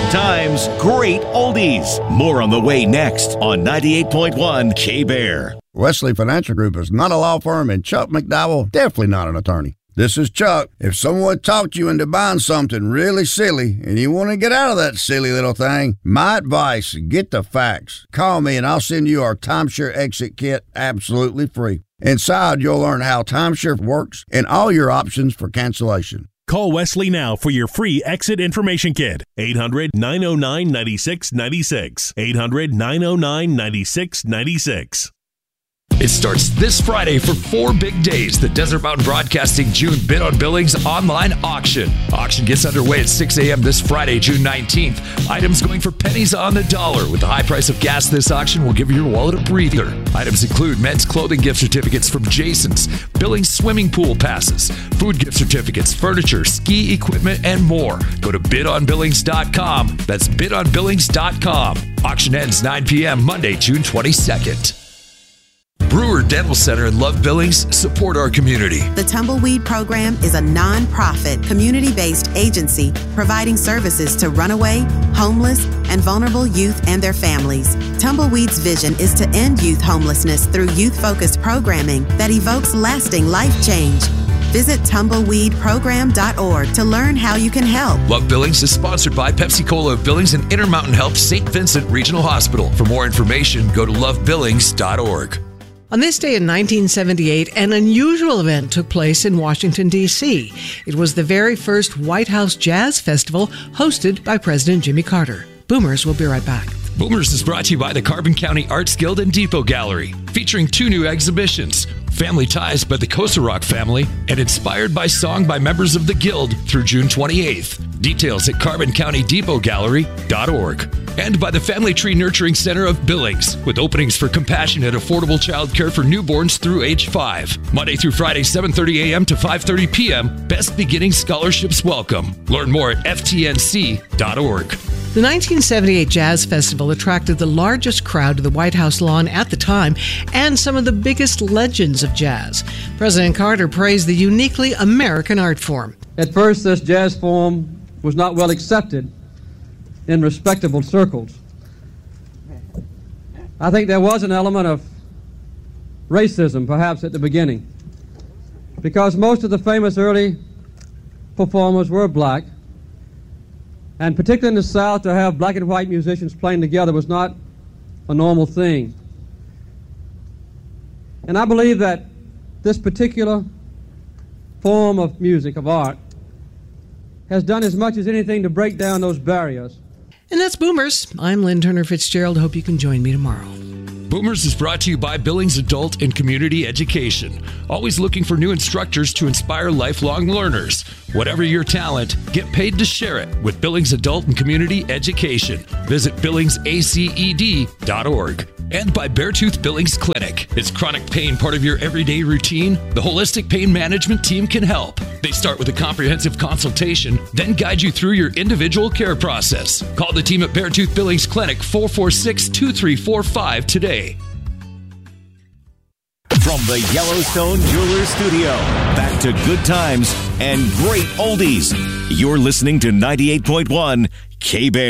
Good times, great oldies. More on the way next on 98.1 K-Bear. Wesley Financial Group is not a law firm, and Chuck McDowell definitely not an attorney. This is Chuck. If someone talked you into buying something really silly and you want to get out of that silly little thing, my advice, get the facts. Call me and I'll send you our timeshare exit kit absolutely free. Inside, you'll learn how timeshare works and all your options for cancellation. Call Wesley now for your free exit information kit. 800-909-9696. 800-909-9696. It starts this Friday for 4 big days. The Desert Mountain Broadcasting June Bid on Billings online auction. Auction gets underway at 6 a.m. this Friday, June 19th. Items going for pennies on the dollar. With the high price of gas, this auction will give your wallet a breather. Items include men's clothing gift certificates from Jason's, Billings swimming pool passes, food gift certificates, furniture, ski equipment, and more. Go to bidonbillings.com. That's bidonbillings.com. Auction ends 9 p.m. Monday, June 22nd. Brewer Dental Center in Love Billings support our community. The Tumbleweed Program is a non-profit, community-based agency providing services to runaway, homeless, and vulnerable youth and their families. Tumbleweed's vision is to end youth homelessness through youth-focused programming that evokes lasting life change. Visit tumbleweedprogram.org to learn how you can help. Love Billings is sponsored by Pepsi-Cola of Billings and Intermountain Health St. Vincent Regional Hospital. For more information, go to lovebillings.org. On this day in 1978, an unusual event took place in Washington, D.C. It was the very first White House Jazz Festival hosted by President Jimmy Carter. Boomers will be right back. Boomers is brought to you by the Carbon County Arts Guild and Depot Gallery, featuring 2 new exhibitions, Family Ties by the Kosarok family, and Inspired by Song by members of the Guild through June 28th. Details at CarbonCountyDepotGallery.org. And by the Family Tree Nurturing Center of Billings, with openings for compassionate, affordable child care for newborns through age 5. Monday through Friday, 7:30 a.m. to 5:30 p.m. Best Beginning Scholarships welcome. Learn more at ftnc.org. The 1978 Jazz Festival attracted the largest crowd to the White House lawn at the time and some of the biggest legends of jazz. President Carter praised the uniquely American art form. At first, this jazz form was not well accepted in respectable circles. I think there was an element of racism, perhaps, at the beginning, because most of the famous early performers were black, and particularly in the South, to have black and white musicians playing together was not a normal thing. And I believe that this particular form of music, of art, has done as much as anything to break down those barriers. And that's Boomers. I'm Lynn Turner Fitzgerald. Hope you can join me tomorrow. Boomers is brought to you by Billings Adult and Community Education. Always looking for new instructors to inspire lifelong learners. Whatever your talent, get paid to share it with Billings Adult and Community Education. Visit billingsaced.org. And by Beartooth Billings Clinic. Is chronic pain part of your everyday routine? The Holistic Pain Management Team can help. They start with a comprehensive consultation, then guide you through your individual care process. Call the team at Beartooth Billings Clinic 446-2345 today. From the Yellowstone Jewelers Studio, back to good times and great oldies. You're listening to 98.1 K-Bear.